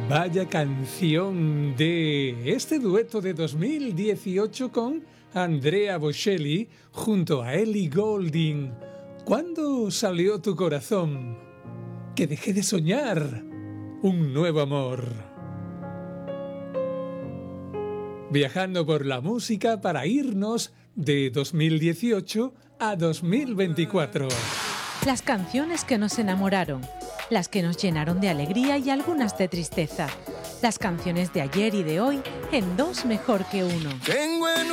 Vaya canción de este dueto de 2018 con Andrea Bocelli junto a Ellie Goulding. ¿Cuándo salió tu corazón? Que dejé de soñar un nuevo amor. Viajando por la música para irnos de 2018 a 2024. Las canciones que nos enamoraron, las que nos llenaron de alegría y algunas de tristeza. Las canciones de ayer y de hoy en Dos Mejor que Uno.